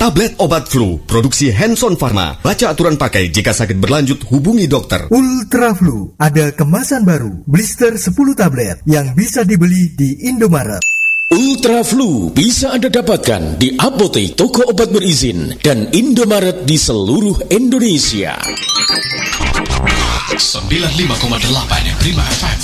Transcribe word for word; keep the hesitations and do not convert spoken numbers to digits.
Tablet obat flu, produksi Hanson Pharma. Baca aturan pakai, jika sakit berlanjut hubungi dokter. Ultra Flu, ada kemasan baru, blister sepuluh tablet yang bisa dibeli di Indomaret. Ultra Flu bisa Anda dapatkan di apotek, toko obat berizin, dan Indomaret di seluruh Indonesia. sembilan puluh lima koma delapan Prima F M.